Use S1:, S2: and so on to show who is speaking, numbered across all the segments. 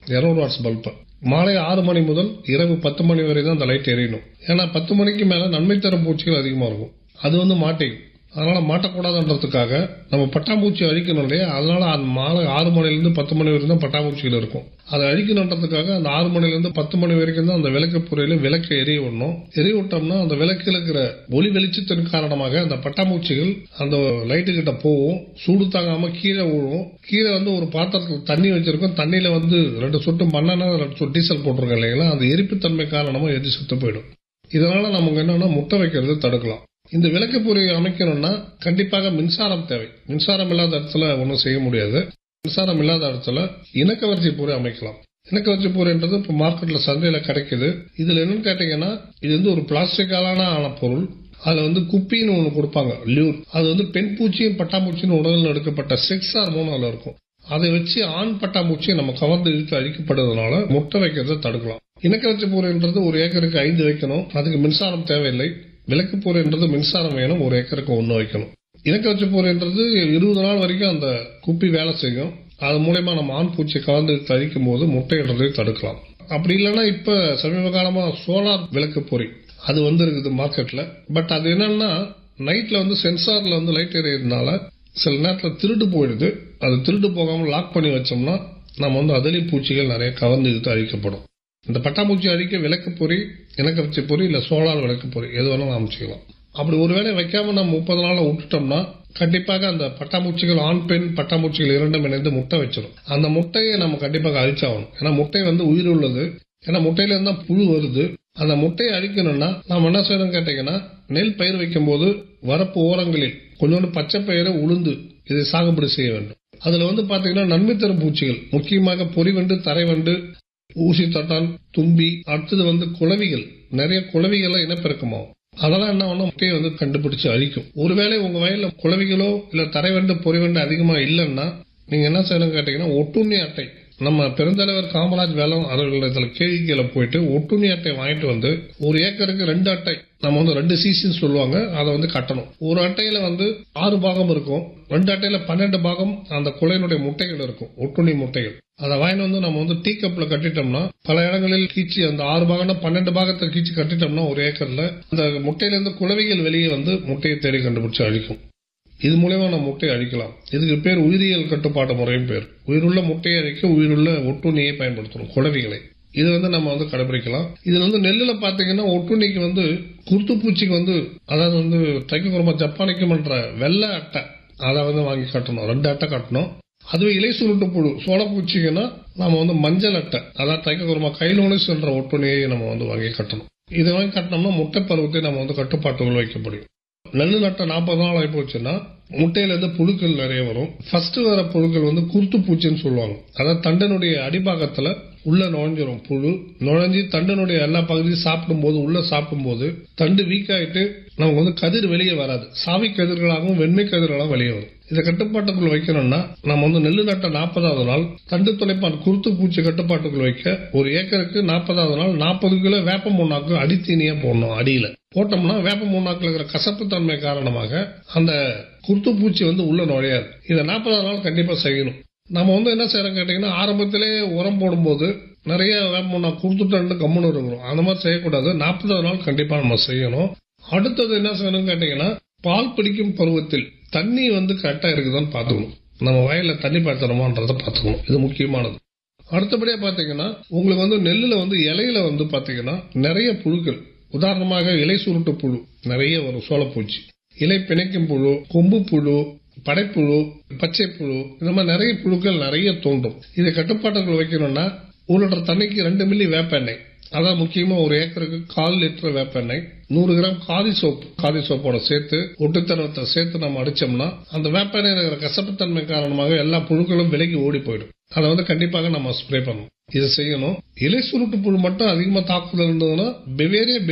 S1: 200 watts bulb. மாலை 6 மணி முதல் இரவு 10 மணி வரை தான் அந்த லைட் எரியணும். ஏன்னா 10 மணிக்கு மேல நன்மை தரும் பூச்சிகள் அதிகமா இருக்கும். அது மாட்டிக்கும். அதனால மாட்டக்கூடாதுன்றதுக்காக நம்ம பட்டாம்பூச்சி அழிக்கணும் இல்லையா, அதனால மாலை 6 மணிலிருந்து 10 மணி வரைக்கும் தான் பட்டாம்பூச்சிகள் இருக்கும். அதை அழிக்கணுன்றதுக்காக அந்த 6 மணிலிருந்து 10 மணி வரைக்கும் தான் அந்த விளக்கு பொறையில விளக்கு எரிய விடணும். எரிய விட்டோம்னா அந்த விளக்கில் இருக்கிற ஒளி வெளிச்சத்தின் காரணமாக அந்த பட்டாம்பூச்சிகள் அந்த லைட்டு கிட்ட போகும், சூடு தாங்காம கீழே விழுவும். கீழே ஒரு பாத்திரத்தில் தண்ணி வச்சிருக்கோம், தண்ணியில 2 சொட்டு மண்ணெண்ணெய் 2 சொட்டு டீசல் போட்டிருக்கோம் இல்லைங்களா, அந்த எரிப்புத்தன்மை காரணமா எரிஞ்சு சுத்து போயிடும். இதனால நமக்கு என்னன்னா முட்டை வைக்கிறது தடுக்கலாம். இந்த விளக்கு பொறி அமைக்கணும்னா கண்டிப்பாக மின்சாரம் தேவை. மின்சாரம் இல்லாத இடத்துல ஒன்றும் செய்ய முடியாது. மின்சாரம் இல்லாத இடத்துல இணக்கவரிசை பொறி அமைக்கலாம். இணக்கவரிசை பொறின்றது இப்போ மார்க்கெட்ல சந்தையில கிடைக்குது. இதுல என்னன்னு கேட்டீங்கன்னா, இது ஒரு பிளாஸ்டிக்காலான ஆன பொருள். அதுல குப்பின்னு ஒண்ணு கொடுப்பாங்க, லியூர். அது பெண் பூச்சியும் பட்டாம்பூச்சியும் உடலில் எடுக்கப்பட்ட செக்ஸ் ஹார்மோன் அதுல இருக்கும். அதை வச்சு ஆண் பட்டாம்பூச்சியை நம்ம கவர்ந்து இழுத்து அழிக்கப்படுறதுனால முட்டை வைக்கிறத தடுக்கலாம். இணக்கவரிசை பொறின்றது 1 ஏக்கருக்கு 5 வைக்கணும். அதுக்கு மின்சாரம் தேவையில்லை. விளக்கு பொறின்றது மின்சாரம் வேணும், 1 ஏக்கருக்கு 1 வைக்கணும். இணக்கவரிசை பொறின்றது 20 நாள் வரைக்கும் அந்த குப்பி வேலை செய்யும். அது மூலமா நம்ம ஆண் பூச்சியை கவர்ந்து அழிக்கும் போது முட்டையிடுறதை தடுக்கலாம். அப்படி இல்லைன்னா இப்ப சமீப காலமா சோலார் விளக்கு பொறி அது இருக்குது மார்க்கெட்ல. பட் அது என்னன்னா நைட்ல சென்சார்ல லைட் எரியறதுனால சில நேரத்தில் திருடு போயிடுது. அது திருடு போகாம லாக் பண்ணி வச்சோம்னா நம்ம அதிலையும் பூச்சிகள் நிறைய கவர்ந்து இழுத்து அழிக்கப்படும். இந்த பட்டாம்பூச்சி அழிக்க விளக்கு பொறி, இணக்கவரிசை பொறி இல்ல சோலார் விளக்கு பொறி எது வேணாலும் அமைச்சுக்கலாம். அப்படி ஒருவேளை வைக்காம நம்ம 30 நாள விட்டுட்டோம்னா கண்டிப்பாக அந்த பட்டாம்பூச்சிகள் ஆண் பெண் பட்டாம்பூச்சிகள் இரண்டும் இணைந்து முட்டை வச்சிடும். அந்த முட்டையை நம்ம கண்டிப்பாக அழிச்சாகணும். ஏன்னா முட்டை உயிர் உள்ளது. ஏன்னா முட்டையில இருந்தா புழு வருது. அந்த முட்டையை அழிக்கணும்னா நாம என்ன செய்யணும் கேட்டீங்கன்னா, நெல் பயிர் வைக்கும் போது வரப்பு ஓரங்களில் கொஞ்சோண்டு பச்சை பயிரை உளுந்து இதை சாகுபடி செய்ய வேண்டும். அதுல பாத்தீங்கன்னா நன்மை தரும் பூச்சிகள் முக்கியமாக பொறிவண்டு, தரைவண்டு, ஊசி தட்டான், தும்பி, அடுத்தது குளவிகள், நிறைய குளவிகள் இனப்பெருக்கமாகும். அதெல்லாம் என்ன முட்டையை கண்டுபிடிச்சு அழிக்கும். ஒருவேளை உங்க வயல்ல குளவிகளோ இல்ல தரைவண்டு பொறிவண்டு அதிகமா இல்லைன்னா நீங்க என்ன செய்யணும் கேட்டீங்கன்னா, ஒட்டுண்ணி அட்டை, நம்ம பெருந்தலைவர் காமராஜ் வேளாண் அலுவலகத்தில் கேவிக்கையில போயிட்டு ஒட்டுண்ணி அட்டை வாங்கிட்டு 1 ஏக்கருக்கு 2 அட்டை, நம்ம 2 சீசின்னு சொல்லுவாங்க, அதை கட்டணும். ஒரு அட்டையில 6 பாகம் இருக்கும், 2 அட்டையில 12 பாகம் அந்த குலையினுடைய முட்டைகள் இருக்கும், ஒட்டுண்ணி முட்டைகள். அதை வாங்கிட்டு நம்ம டீ கப்ல கட்டிட்டோம்னா பல இடங்களில் கீச்சு அந்த 6 பாகம் 12 பாகத்தை கீச்சு கட்டிட்டோம்னா 1 ஏக்கர்ல அந்த முட்டையில இருந்து குளவிகள் வெளியே முட்டையை தேடி கண்டுபிடிச்சு அழிக்கும். இது மூலமா நம்ம முட்டையை அழிக்கலாம். இதுக்கு பேர் உயிரியல் கட்டுப்பாட்டு முறையும் பேர். உயிருள்ள முட்டையை அழிக்க உயிருள்ள ஒட்டுண்ணியை பயன்படுத்தணும், குளவிகளை. இது நம்ம கடைபிடிக்கலாம். இதுல நெல்லுல பாத்தீங்கன்னா ஒட்டுண்ணிக்கு குருத்துப்பூச்சிக்கு அதாவது ட்ரைக்கோக்ரோமா ஜப்பானிக்கம் என்ற வெள்ளை அட்டை அதை வாங்கி கட்டணும், 2 அட்டை கட்டணும். அதுவே இலை சுருட்டு புழு சோளப்பூச்சிக்குன்னா நம்ம மஞ்சள் அட்டை, அதாவது ட்ரைக்கோக்ரோமா கைலோனிஸ் என்ற ஒட்டுண்ணியை நம்ம வாங்கி கட்டணும். இதை வாங்கி கட்டினோம்னா முட்டை பருவத்தை நம்ம கட்டுப்பாட்டுகள் வைக்க முடியும். நெல்லு நட்ட 40 நாள் ஆகி போச்சுன்னா முட்டையில இருந்து புழுக்கள் நிறைய வரும். ஃபர்ஸ்ட் வர புழுக்கள் குருத்து பூச்சின்னு சொல்லுவாங்க. அதாவது தண்டனுடைய அடிபாகத்துல உள்ள நுழைஞ்சிரும். புழு நுழைஞ்சி தண்டனுடைய எல்லா பகுதியும் சாப்பிடும்போது உள்ள சாப்பிடும்போது தண்டு வீக் ஆயிட்டு நமக்கு கதிர் வெளியே வராது. சாவி கதிர்களாகவும் வெண்மை கதிர்களாகவும் வெளியே வரும். இதை கட்டுப்பாட்டுக்குள் வைக்கணும்னா நம்ம நெல்லு நட்ட 40வது நாள் தண்டு துளைப்பான் குருத்து பூச்சி கட்டுப்பாட்டுக்குள் வைக்க 1 ஏக்கருக்கு 40வது நாள் 40 கிலோ வேப்ப முன்னாக்கு அடித்தீனியா போடணும். அடியில போட்டோம்னா வேப்ப முன்னாக்குல இருக்கிற கசப்பு தன்மை காரணமாக அந்த குருத்து பூச்சி உள்ள நுழையாது. இதை 40வது நாள் கண்டிப்பா செய்யணும். நம்ம என்ன செய்யறோம் கேட்டீங்கன்னா, ஆரம்பத்திலே உரம் போடும்போது நிறைய வேப்ப முன்னாக்கு குடுத்துட்டு கம்முன்னு இருக்கிறோம். அந்த மாதிரி செய்யக்கூடாது. 40வது நாள் கண்டிப்பா நம்ம செய்யணும். அடுத்தது என்ன செய்யணும் கேட்டீங்கன்னா, பால் பிடிக்கும் பருவத்தில் தண்ணி கரெக்டா இருக்குதான்னு பாத்துக்கணும். நம்ம வயல்ல தண்ணி பாய்ச்சணுமான்றத பாத்துக்கணும். இது முக்கியமானது. அடுத்தபடியா பாத்தீங்கன்னா, உங்களுக்கு நெல்லுல இலையில பாத்தீங்கன்னா நிறைய புழுக்கள், உதாரணமாக இலை சுருட்டு புழு நிறைய வரும், சோளப்பூச்சி, இலை பிணைக்கும் புழு, கொம்பு புழு, படைப்புழு, பச்சை புழு, இந்த மாதிரி நிறைய புழுக்கள் நிறைய தோன்றும். இதை கட்டுப்பாட்டுக்குள் வைக்கணும்னா 1 லிட்டர் தண்ணிக்கு 2 மில்லி வேப்ப எண்ணெய், அதான் முக்கியமா 1 ஏக்கருக்கு 1/4 லிட்டர் வேப்ப எண்ணெய், 100 கிராம் காதி சோப்போட சேர்த்து ஒட்டுத்தரத்தை சேர்த்து நம்ம அடிச்சோம்னா அந்த வேப்ப எண்ணெய் இருக்கிற கசப்புத்தன்மை காரணமாக எல்லா புழுக்களும் விலகி ஓடி போயிடும். அதை கண்டிப்பாக நம்ம ஸ்ப்ரே பண்ணணும். இது செய்யணும். இலை சுருட்டு புழு மட்டும் அதிகமா தாக்குதல் இருந்ததுன்னா பெவேரியா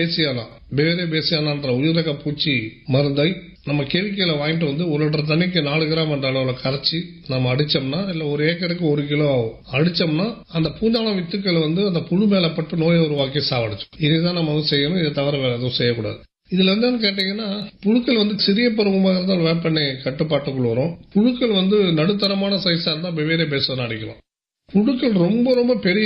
S1: பேசியானான்ற உயிரக பூச்சி மருந்தை நம்ம கேவிக்கையில வாங்கிட்டு 1 லிட்டர் தண்ணிக்கு 4 கிராம் என்ற அளவுல கரைச்சி நம்ம அடிச்சோம்னா, இல்ல 1 ஏக்கருக்கு 1 கிலோ ஆகும், அடிச்சோம்னா அந்த பூஞ்சான வித்துக்கள் அந்த புழு மேல பட்டு நோயை உருவாக்கி சாவடிச்சு. இதுதான் நம்ம செய்யணும். இதை தவிர வேற எதுவும் செய்யக்கூடாது. இதுல என்னன்னு கேட்டீங்கன்னா, புழுக்கள் சிறிய பருவமாக இருந்தால் வேப்பெண்ணெய் கட்டுப்பாட்டுக்குள் வரும். புழுக்கள் நடுத்தரமான சைஸா இருந்தா பெவேரியா பேசியானா அடிக்கலாம். புழுக்கள் ரொம்ப ரொம்ப பெரிய